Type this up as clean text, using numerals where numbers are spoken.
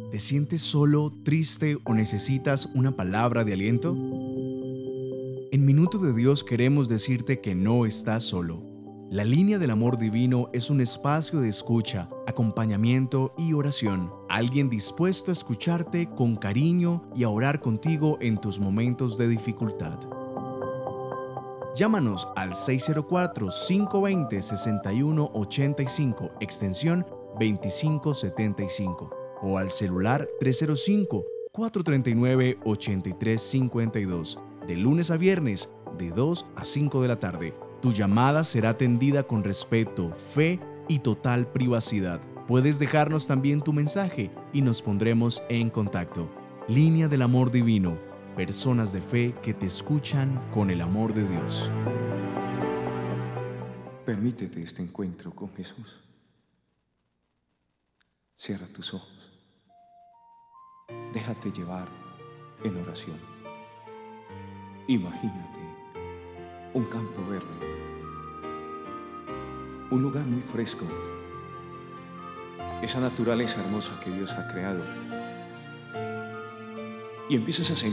¿Te sientes solo, triste o necesitas una palabra de aliento? En Minuto de Dios queremos decirte que no estás solo. La línea del amor divino es un espacio de escucha, acompañamiento y oración. Alguien dispuesto a escucharte con cariño y a orar contigo en tus momentos de dificultad. Llámanos al 604-520-6185, extensión 2575, o al celular 305-439-8352, de lunes a viernes, de 2 a 5 de la tarde. Tu llamada será atendida con respeto, fe y total privacidad. Puedes dejarnos también tu mensaje y nos pondremos en contacto. Línea del amor divino. Personas de fe que te escuchan con el amor de Dios. Permítete este encuentro con Jesús. Cierra tus ojos. Déjate llevar en oración. Imagínate un campo verde, un lugar muy fresco, esa naturaleza hermosa que Dios ha creado. Y empiezas a sentir